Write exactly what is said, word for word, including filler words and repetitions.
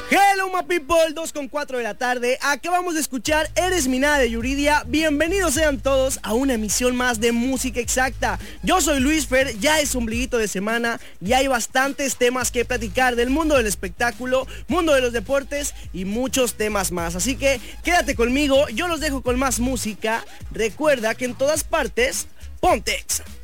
Hello my people, dos con cuatro de la tarde. Acabamos de escuchar Eres mi nada de Yuridia. Bienvenidos sean todos a una emisión más de Música Exacta. Yo soy Luis Fer, ya es ombliguito de semana y hay bastantes temas que platicar del mundo del espectáculo, mundo de los deportes y muchos temas más. Así que quédate conmigo, yo los dejo con más música. Recuerda que en todas partes, ponte Exa.